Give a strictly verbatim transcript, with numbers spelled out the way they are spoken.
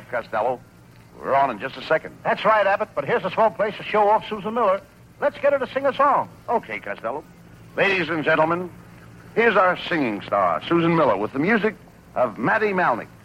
Costello. We're on in just a second. That's right, Abbott, but here's a small place to show off Susan Miller. Let's get her to sing a song. Okay, Costello. Ladies and gentlemen, here's our singing star, Susan Miller, with the music of Matty Malnick.